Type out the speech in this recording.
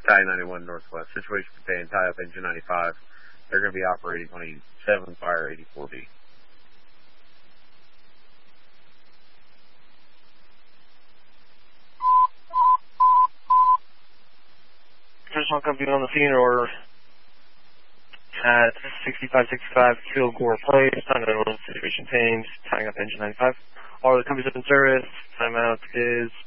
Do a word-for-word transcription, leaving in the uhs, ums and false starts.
Tie ninety-one Northwest. Situation contained. Tie up engine ninety-five. They're going to be operating on a seven Fire eighty-four B. Additional company on the scene or at sixty-five sixty-five Kilgore Place, time ninety-one, situation contained, tying up engine ninety-five. All the companies up in service, timeout is